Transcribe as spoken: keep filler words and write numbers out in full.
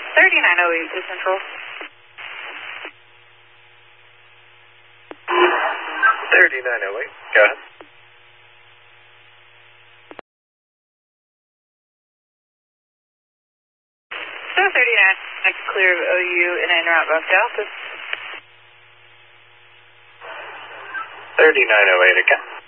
thirty-nine oh eight to Central. thirty-nine oh eight, go ahead. seven thirty-nine, next clear of O U and en route back to Alpha. thirty-nine oh eight again.